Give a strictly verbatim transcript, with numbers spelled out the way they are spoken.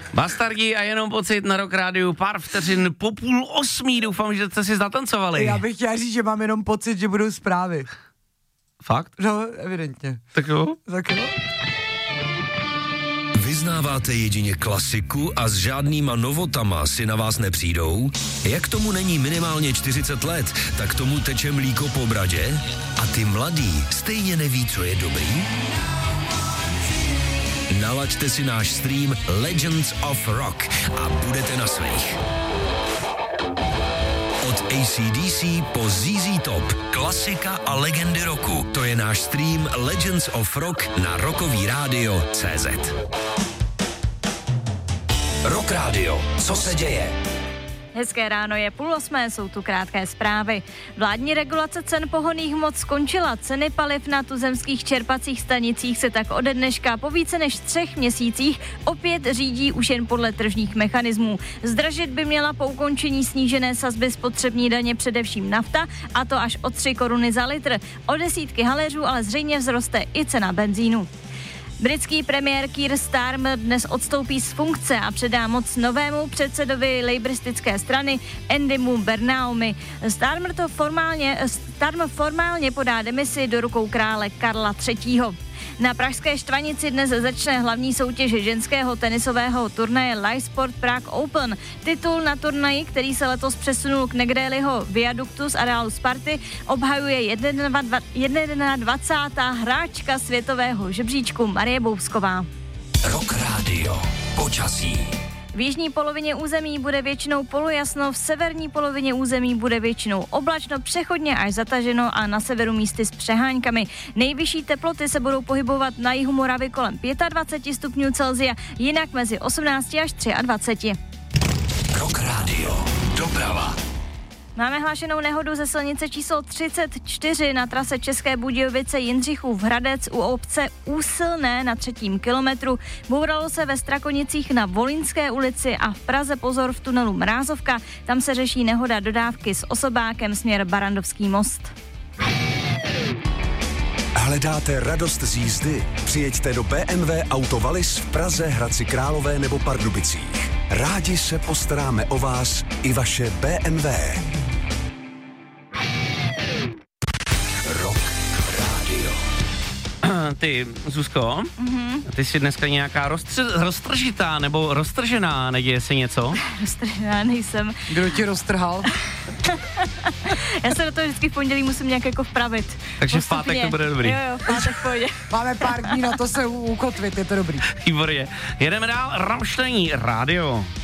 Bastardi a jenom pocit na Rock Rádiu, pár vteřin po půl osmí, doufám, že jste si zatancovali. Já bych chtěl říct, že mám jenom pocit, že budou zprávy. Fakt? No, evidentně. Tak jo. Tak jo. Vyznáváte jedině klasiku a s žádnýma novotama si na vás nepřijdou? Jak tomu není minimálně čtyřicet let, tak tomu teče mlíko po bradě? A ty mladý stejně neví, co je dobrý? Nalaďte si náš stream Legends of Rock a budete na svých. Od A C D C po Z Z Top, klasika a legendy roku. To je náš stream Legends of Rock na Rockový rádio tečka cé zet. Rock Rádio, co se děje? Hezké ráno, je půl osmé, jsou tu krátké zprávy. Vládní regulace cen pohonných hmot skončila. Ceny paliv na tuzemských čerpacích stanicích se tak ode dneška po více než třech měsících opět řídí už jen podle tržních mechanismů. Zdražit by měla po ukončení snížené sazby spotřební daně především nafta, a to až o tři koruny za litr. O desítky haléřů ale zřejmě vzroste i cena benzínu. Britský premiér Keir Starmer dnes odstoupí z funkce a předá moc novému předsedovi laboristické strany Andymu Burnhamovi. Starmer to formálně, Starmer formálně podá demisi do rukou krále Karla třetího. Na pražské Štvanici dnes začne hlavní soutěž ženského tenisového turnaje Live Sport Prague Open. Titul na turnaji, který se letos přesunul k Negrelliho viaduktu z areálu Sparty, obhajuje dvacátá hráčka světového žebříčku Marie Bousková. Rock Radio, počasí. V jižní polovině území bude většinou polojasno, v severní polovině území bude většinou oblačno, přechodně až zataženo a na severu místy s přeháňkami. Nejvyšší teploty se budou pohybovat na jihu Moravy kolem dvacet pět stupňů Celsia, jinak mezi osmnáct až dvacet tři. Rock Radio, doprava. Máme hlášenou nehodu ze silnice číslo třicet čtyři na trase České Budějovice Jindřichův Hradec u obce Úsilné na třetím kilometru. Bouralo se ve Strakonicích na Volínské ulici a v Praze pozor v tunelu Mrázovka. Tam se řeší nehoda dodávky s osobákem směr Barandovský most. Hledáte radost z jízdy? Přijeďte do B M W Auto Wallis v Praze, Hradci Králové nebo Pardubicích. Rádi se postaráme o vás i vaše B M W. Rock Radio. Ty, Zuzko, mm-hmm. ty jsi dneska nějaká roztři- roztržitá nebo roztržená, neděje se něco? Roztržená nejsem. Kdo ti roztrhal? Já se do toho vždycky v pondělí musím nějak jako vpravit. Takže Postupně. v pátek to bude dobrý. Jo, jo, v pátek pojde. Máme pár dní na to se ukotvit, je to dobrý. Výborně. Jedeme dál, Rammstein, rádio.